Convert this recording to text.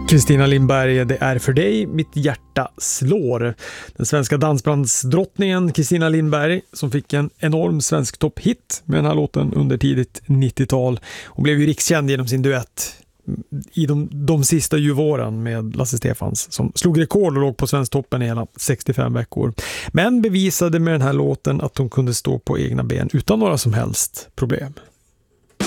Kristina Lindberg, det är för dig mitt hjärta slår. Den svenska dansbandsdrottningen Kristina Lindberg som fick en enorm svensk topphit med den här låten under tidigt 90-tal och blev ju rikskänd genom sin duett i de sista juvåren med Lasse Stefans som slog rekord och låg på Svensktoppen i hela 65 veckor. Men bevisade med den här låten att hon kunde stå på egna ben utan några som helst problem.